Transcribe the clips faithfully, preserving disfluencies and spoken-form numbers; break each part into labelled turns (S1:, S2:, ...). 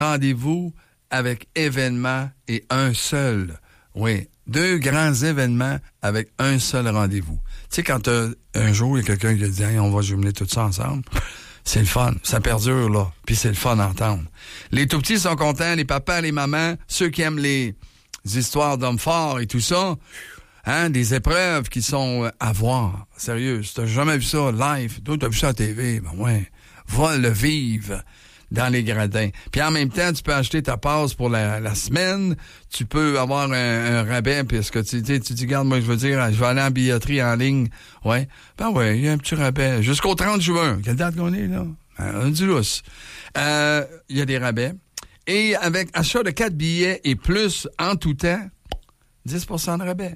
S1: rendez-vous avec événement et un seul. Oui, deux grands événements avec un seul rendez-vous. Tu sais, quand t'as, un jour, il y a quelqu'un qui dit hey, « on va jumeler tout ça ensemble », c'est le fun. Ça perdure, là. Puis c'est le fun d'entendre. Les tout-petits sont contents, les papas, les mamans, ceux qui aiment les histoires d'hommes forts et tout ça, hein, des épreuves qui sont à voir. Sérieux, si t'as jamais vu ça live, toi, t'as vu ça à T V, ben ouais, va le vivre dans les gradins. Puis en même temps, tu peux acheter ta passe pour la, la semaine, tu peux avoir un, un rabais, puisque tu, tu, tu dis, regarde, moi, je veux dire, je vais aller en billetterie en ligne. Ouais. Ben ouais, il y a un petit rabais. Jusqu'au trente juin. Quelle date qu'on est, là? Un du lousse. Euh, il y a des rabais. Et avec achat de quatre billets et plus en tout temps, dix pour cent de rabais.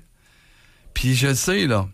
S1: Puis je sais, là,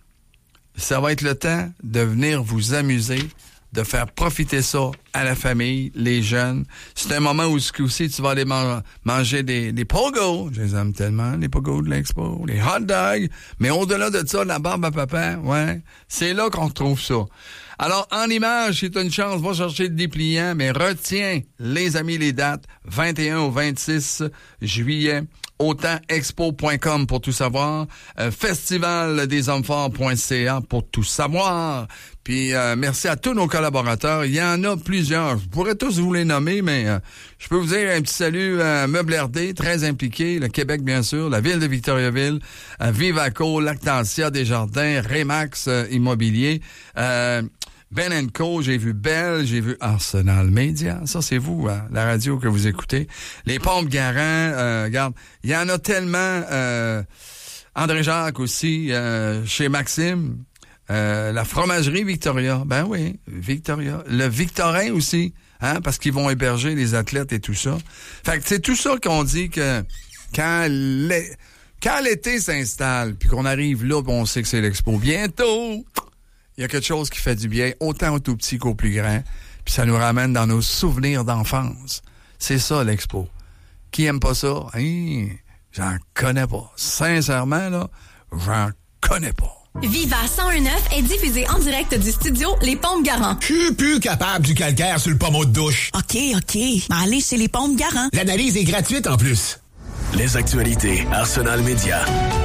S1: ça va être le temps de venir vous amuser, de faire profiter ça à la famille, les jeunes. C'est un moment où aussi tu vas aller man- manger des, des pogos. Je les aime tellement, les pogos de l'expo. Les hot dogs. Mais au-delà de ça, la barbe à papa, ouais, c'est là qu'on retrouve ça. Alors, en image, si tu as une chance, va chercher le dépliant, mais retiens, les amis, les dates, vingt et un au vingt-six juillet, autant expo point com pour tout savoir, euh, festival des hommes forts point c a pour tout savoir. Puis, euh, merci à tous nos collaborateurs. Il y en a plusieurs. Je pourrais tous vous les nommer, mais euh, je peux vous dire un petit salut à Meuble R D, très impliqué, le Québec, bien sûr, la ville de Victoriaville, à Vivaco, Lactantia Desjardins, Remax euh, Immobilier, euh, Ben and Co, j'ai vu Bell, j'ai vu Arsenal Media. Ça, c'est vous, hein, la radio que vous écoutez. Les Pompes Garant, euh, regarde, il y en a tellement. Euh, André Jacques aussi, euh, chez Maxime. Euh, la fromagerie Victoria. Ben oui, Victoria. Le Victorin aussi, hein, parce qu'ils vont héberger les athlètes et tout ça. Fait que c'est tout ça qu'on dit que quand l'é... quand l'été s'installe, puis qu'on arrive là, puis on sait que c'est l'expo bientôt, il y a quelque chose qui fait du bien, autant au tout petit qu'au plus grand, puis ça nous ramène dans nos souvenirs d'enfance. C'est ça, l'expo. Qui aime pas ça? Hein? J'en connais pas. Sincèrement, là, j'en connais pas.
S2: Viva cent un neuf est diffusé en direct du studio Les Pompes Garant.
S3: Je suis plus capable du calcaire sur le pommeau de douche.
S4: OK, OK. Mais allez chez Les Pompes Garant.
S3: L'analyse est gratuite en plus.
S5: Les actualités Arsenal Média.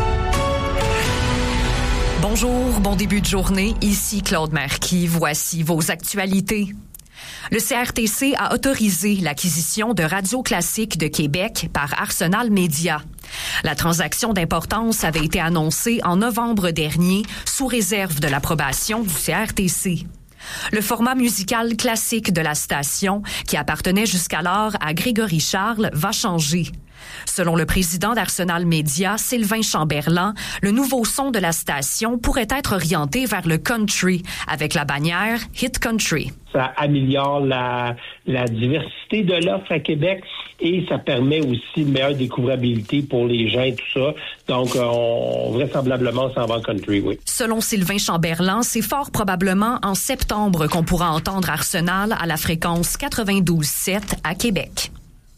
S6: Bonjour, bon début de journée. Ici Claude Marquis. Voici vos actualités. Le C R T C a autorisé l'acquisition de Radio Classique de Québec par Arsenal Média. La transaction d'importance avait été annoncée en novembre dernier sous réserve de l'approbation du C R T C. Le format musical classique de la station, qui appartenait jusqu'alors à Grégory Charles, va changer. Selon le président d'Arsenal Média, Sylvain Chamberlain, le nouveau son de la station pourrait être orienté vers le country, avec la bannière Hit Country.
S7: Ça améliore la, la diversité de l'offre à Québec et ça permet aussi une meilleure découvrabilité pour les gens et tout ça. Donc, on, vraisemblablement, ça va en country, oui.
S6: Selon Sylvain Chamberlain, c'est fort probablement en septembre qu'on pourra entendre Arsenal à la fréquence quatre-vingt-douze sept à Québec.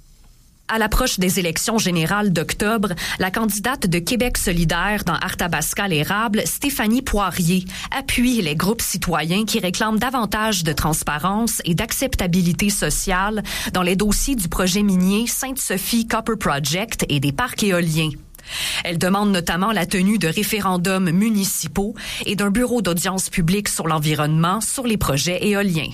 S6: À l'approche des élections générales d'octobre, la candidate de Québec solidaire dans Arthabasca-l'Érable, Stéphanie Poirier, appuie les groupes citoyens qui réclament davantage de transparence et d'acceptabilité sociale dans les dossiers du projet minier Sainte-Sophie Copper Project et des parcs éoliens. Elle demande notamment la tenue de référendums municipaux et d'un bureau d'audience publique sur l'environnement sur les projets éoliens.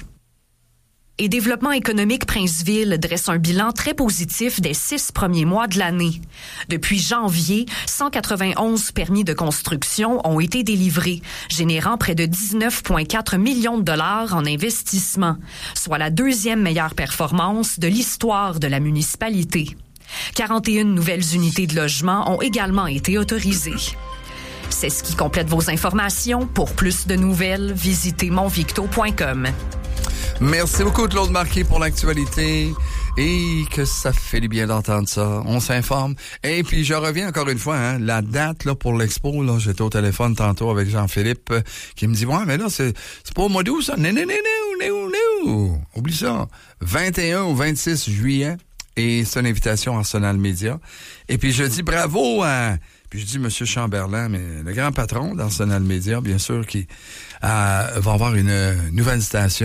S6: Et Développement économique Princeville dresse un bilan très positif des six premiers mois de l'année. Depuis janvier, cent quatre-vingt-onze permis de construction ont été délivrés, générant près de dix-neuf virgule quatre millions de dollars en investissement, soit la deuxième meilleure performance de l'histoire de la municipalité. quarante et une nouvelles unités de logement ont également été autorisées. C'est ce qui complète vos informations. Pour plus de nouvelles, visitez monvicto point com.
S1: Merci beaucoup, Claude Marquis, pour l'actualité. Et que ça fait du bien d'entendre ça. On s'informe. Et puis, je reviens encore une fois, hein, la date là pour l'expo, là, j'étais au téléphone tantôt avec Jean-Philippe euh, qui me dit, ouais, mais là, c'est, c'est pas au mois d'août, ça. Non, non, non, non, non, non. Oublie ça. vingt et un au vingt-six juillet. Et c'est une invitation à Arsenal Média. Et puis, je dis bravo à... Puis je dis, Monsieur Chamberlain, mais le grand patron d'Arsenal Média, bien sûr, qui euh, va avoir une nouvelle station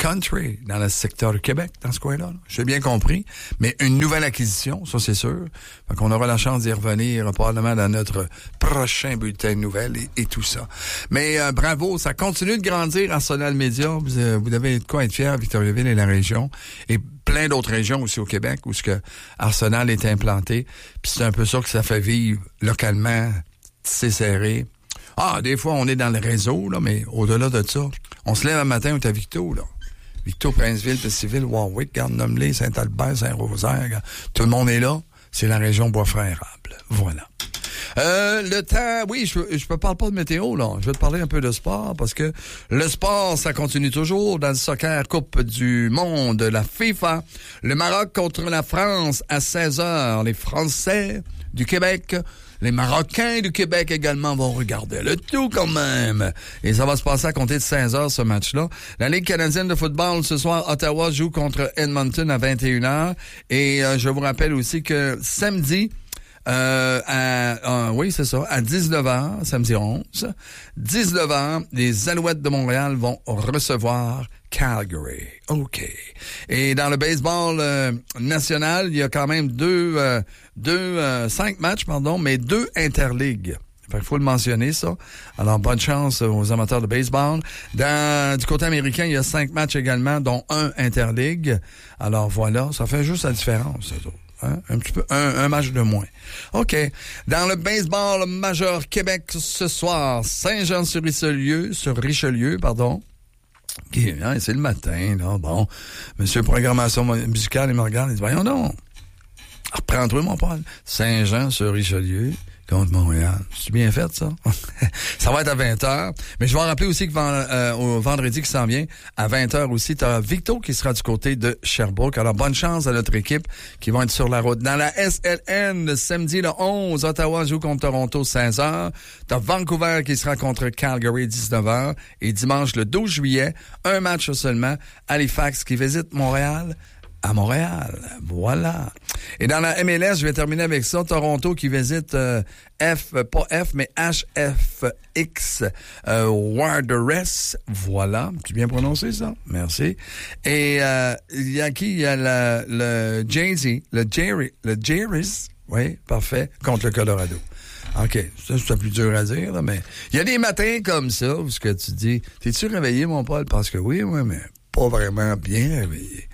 S1: country dans le secteur du Québec, dans ce coin-là. Là. J'ai bien compris. Mais une nouvelle acquisition, ça c'est sûr. Fait qu'on aura la chance d'y revenir probablement dans notre prochain bulletin de nouvelles et, et tout ça. Mais euh, bravo, ça continue de grandir Arsenal Média. Vous, euh, vous devez de quoi être fiers, Victoriaville et la région. Et plein d'autres régions aussi au Québec où ce que Arsenal est implanté. Puis c'est un peu ça que ça fait vivre localement, c'est serré. Ah, des fois, on est dans le réseau, là, mais au-delà de ça, on se lève un matin où t'as Victo, là. Victo, Princeville, Pesciville, Warwick, Garde-Nomelé, Saint-Albert, Saint-Rosaire, tout le monde est là. C'est la région Bois-Frère-Érable. Voilà. Euh, le temps, oui, je je ne parle pas de météo, là. Je vais te parler un peu de sport parce que le sport, ça continue toujours dans le soccer Coupe du Monde, la FIFA. Le Maroc contre la France à seize heures. Les Français du Québec, les Marocains du Québec également vont regarder le tout quand même. Et ça va se passer à compter de seize heures, ce match-là. La Ligue canadienne de football, ce soir, Ottawa joue contre Edmonton à vingt et une heures. Et euh, je vous rappelle aussi que samedi, Euh, à, euh, oui, c'est ça, à dix-neuf heures, samedi onze, dix-neuf heures, les Alouettes de Montréal vont recevoir Calgary. OK. Et dans le baseball euh, national, il y a quand même deux, euh, deux, euh, cinq matchs, pardon, mais deux interligues. Il faut le mentionner, ça. Alors, bonne chance aux amateurs de baseball. Dans, du côté américain, il y a cinq matchs également, dont un interligue. Alors, voilà, ça fait juste la différence, ça. Hein? Un petit peu, un, un match de moins. OK. Dans le baseball majeur Québec ce soir, Saint-Jean-sur-Richelieu, sur Richelieu, pardon. Okay, hein, c'est le matin, là. Bon. Monsieur Programmation musicale, il me regarde, il dit, voyons donc. Reprends-toi, mon Paul. Saint-Jean-sur-Richelieu contre Montréal. C'est bien fait, ça? Ça va être à vingt heures. Mais je vais rappeler aussi que euh, au vendredi qui s'en vient, à vingt heures aussi, tu as Victo qui sera du côté de Sherbrooke. Alors, bonne chance à notre équipe qui vont être sur la route. Dans la S L N, le samedi le onze, Ottawa joue contre Toronto, seize heures. Tu as Vancouver qui sera contre Calgary, dix-neuf heures. Et dimanche, le douze juillet, un match seulement, Halifax qui visite Montréal. À Montréal. Voilà. Et dans la M L S, je vais terminer avec ça. Toronto qui visite euh, F, pas F, mais H F X euh, Wanderers. Voilà. Tu bien prononcé ça? Merci. Et euh, il y a qui? Il y a le, le Jay-Z, le Jerry, le Jerry's. Oui, parfait. Contre le Colorado. OK. Ça, c'est plus dur à dire, là, mais il y a des matins comme ça où ce que tu dis, t'es-tu réveillé, mon Paul? Parce que oui, oui, mais pas vraiment bien réveillé.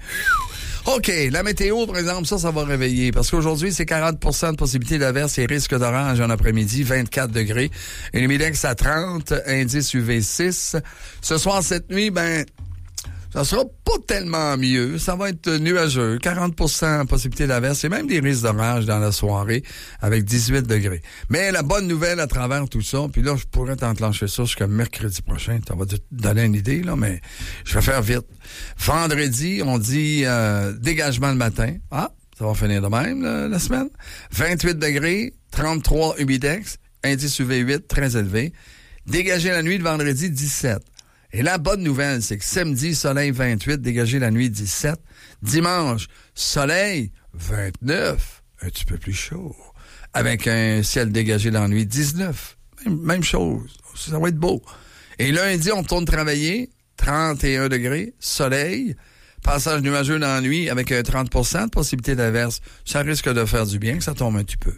S1: OK, la météo, par exemple, ça, ça va réveiller. Parce qu'aujourd'hui, c'est quarante pour cent de possibilité d'averse et risque d'orange en après-midi, vingt-quatre degrés. Et le Midex à trente, indice U V six. Ce soir, cette nuit, ben, ça sera pas tellement mieux. Ça va être nuageux. quarante pour cent de possibilité d'averse et même des risques d'orage dans la soirée avec dix-huit degrés. Mais la bonne nouvelle à travers tout ça, puis là, je pourrais t'enclencher ça jusqu'à mercredi prochain. Ça va te donner une idée, là, mais je vais faire vite. Vendredi, on dit euh, dégagement le matin. Ah, ça va finir de même, là, la semaine. vingt-huit degrés, trente-trois humidex, indice U V huit, très élevé. Dégager la nuit de vendredi, dix-sept. Et la bonne nouvelle, c'est que samedi, soleil vingt-huit, dégagé la nuit dix-sept. Dimanche, soleil vingt-neuf, un petit peu plus chaud. Avec un ciel dégagé dans la nuit dix-neuf. Même, même chose. Ça va être beau. Et lundi, on retourne travailler, trente et un degrés, soleil, passage nuageux dans la nuit avec un trente pour cent de possibilité d'averse. Ça risque de faire du bien que ça tombe un petit peu.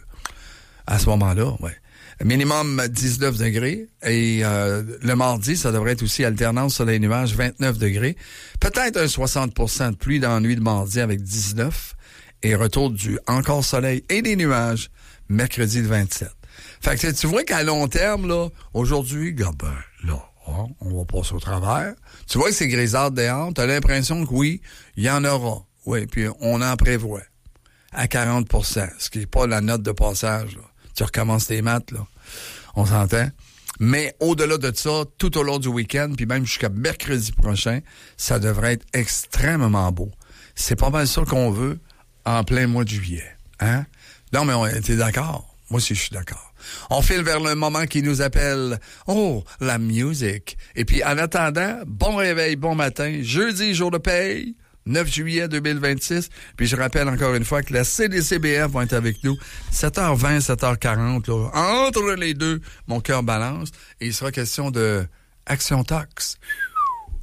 S1: À ce moment-là, ouais. Minimum dix-neuf degrés. Et euh, le mardi, ça devrait être aussi alternance soleil-nuage, vingt-neuf degrés. Peut-être un soixante pour cent de pluie dans la nuit de mardi avec dix-neuf. Et retour du encore soleil et des nuages, mercredi le vingt-sept. Fait que tu vois qu'à long terme, là, aujourd'hui, ben, là, hein, on va passer au travers. Tu vois que c'est grisâtre dehors. Tu as l'impression que oui, il y en aura. Oui, puis on en prévoit. À quarante pour cent, ce qui n'est pas la note de passage, là. Tu recommences tes maths, là. On s'entend. Mais au-delà de ça, tout au long du week-end, puis même jusqu'à mercredi prochain, ça devrait être extrêmement beau. C'est pas mal ça qu'on veut en plein mois de juillet. Hein? Non, mais on, t'es d'accord? Moi aussi, je suis d'accord. On file vers le moment qui nous appelle. Oh, la musique. Et puis, en attendant, bon réveil, bon matin. Jeudi, jour de paye. neuf juillet deux mille vingt-six. Puis je rappelle encore une fois que la C D C B F va être avec nous sept heures vingt, sept heures quarante. Là. Entre les deux, mon cœur balance. Et il sera question de Action Tox.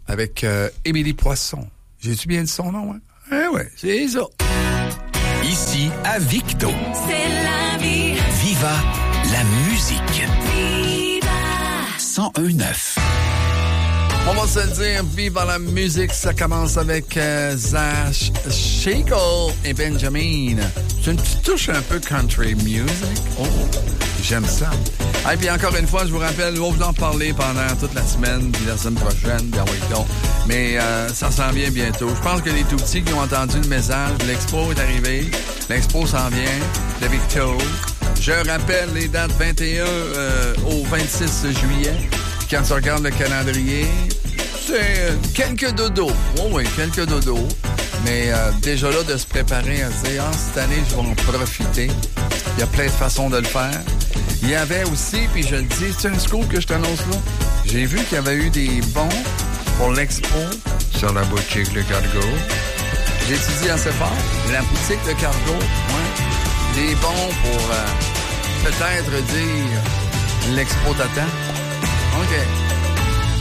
S1: avec euh, Émilie Poisson. J'ai-tu bien dit son nom, hein? Eh ouais, c'est ça.
S5: Ici, à Victo.
S2: C'est la vie.
S5: Viva la musique.
S2: Viva.
S5: cent un neuf.
S1: On va se le dire, vive la musique, ça commence avec euh, Zach Shackle et Benjamin. C'est une petite touche un peu country music. Oh, j'aime ça. Et puis encore une fois, je vous rappelle, on va vous en parler pendant toute la semaine, puis la semaine prochaine, bien oui donc. Mais euh, ça s'en vient bientôt. Je pense que les tout-petits qui ont entendu le message, l'expo est arrivé, l'expo s'en vient, de Victo. Je rappelle les dates vingt et un euh, au vingt-six juillet. Quand tu regardes le calendrier, c'est quelques dodos. Oh oui, quelques dodos. Mais euh, déjà là, de se préparer à se dire, ah, cette année, je vais en profiter. Il y a plein de façons de le faire. Il y avait aussi, puis je le dis, c'est un scoop que je t'annonce là. J'ai vu qu'il y avait eu des bons pour l'expo sur la boutique Le Cargo. J'étudie assez fort. La boutique Le Cargo, ouais. Des bons pour euh, peut-être dire l'expo t'attend. OK.